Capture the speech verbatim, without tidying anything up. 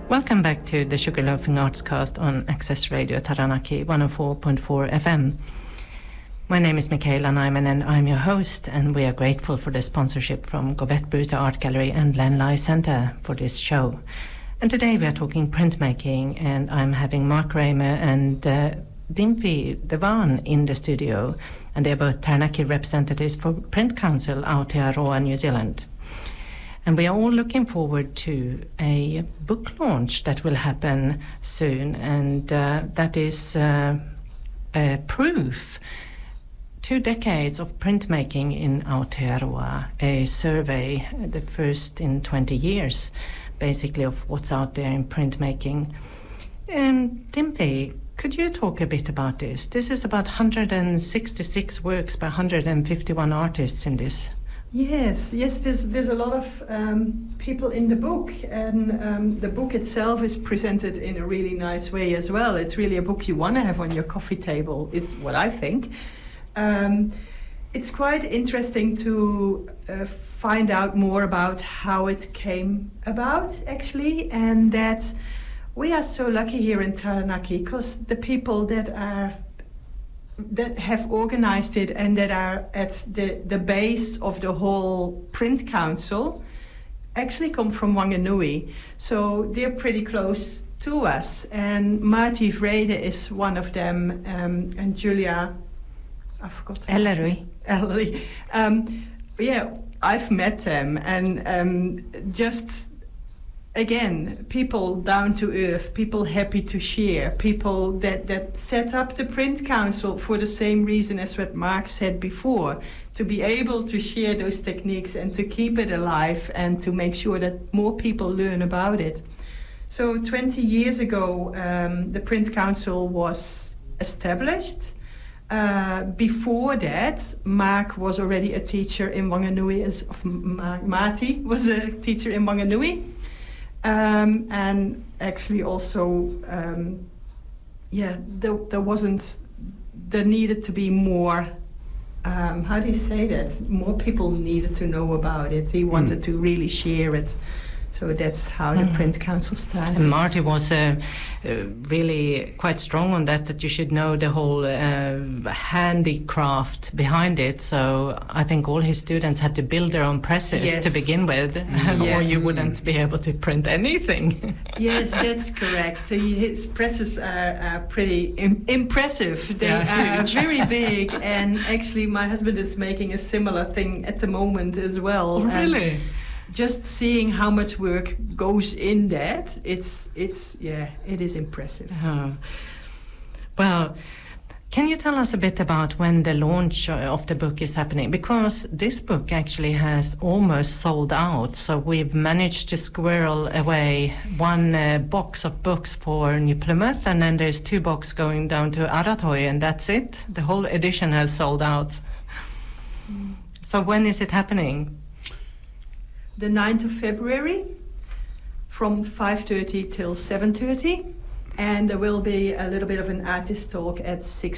Welcome back to the Sugarloafing Artscast on Access Radio Taranaki one oh four point four F M. My name is Michaela Nyman and I'm your host, and we are grateful for the sponsorship from Govett Brewster Art Gallery and Len Lye Center for this show. And today we are talking printmaking, and I'm having Mark Raymer and uh, Dimphi Devan in the studio, and they're both Taranaki representatives for Print Council Aotearoa, New Zealand. And we are all looking forward to a book launch that will happen soon, and uh, that is uh, a proof. Two decades of printmaking in Aotearoa, a survey, the first in twenty years, basically, of what's out there in printmaking. And Dimphi, could you talk a bit about this? This is about one hundred sixty-six works by one hundred fifty-one artists in this. Yes, yes, there's, there's a lot of um, people in the book, and um, the book itself is presented in a really nice way as well. It's really a book you want to have on your coffee table, is what I think. Um, it's quite interesting to uh, find out more about how it came about, actually, and that we are so lucky here in Taranaki because the people that are that have organized it and that are at the, the base of the whole Print Council actually come from Wanganui. So they're pretty close to us. And Marty Vrede is one of them, um, and Julia, I forgot. Ellery. Ellery. Um, yeah, I've met them, and um, just... Again, people down to earth, people happy to share, people that, that set up the Print Council for the same reason as what Mark said before, to be able to share those techniques and to keep it alive and to make sure that more people learn about it. So twenty years ago, um, the Print Council was established. Uh, before that, Mark was already a teacher in Wanganui, as of Ma- Marty was a teacher in Wanganui. Um, and actually also, um, yeah, there, there wasn't, there needed to be more, um, how do you say that? More people needed to know about it. He wanted mm. to really share it. So that's how the mm. Print Council started. And Marty was uh, uh, really quite strong on that, that you should know the whole uh, handicraft behind it. So I think all his students had to build their own presses yes. to begin with, yeah. or you wouldn't be able to print anything. Yes, that's correct. His presses are, are pretty im- impressive. They yeah, are very big, and actually my husband is making a similar thing at the moment as well. Oh, really? And just seeing how much work goes in that, it's, it's yeah, it is impressive. Oh. Well, can you tell us a bit about when the launch of the book is happening? Because this book actually has almost sold out, so we've managed to squirrel away one uh, box of books for New Plymouth, and then there's two boxes going down to Aratoi, and that's it. The whole edition has sold out. Mm. So when is it happening? The ninth of February from five thirty till seven thirty, and there will be a little bit of an artist talk at six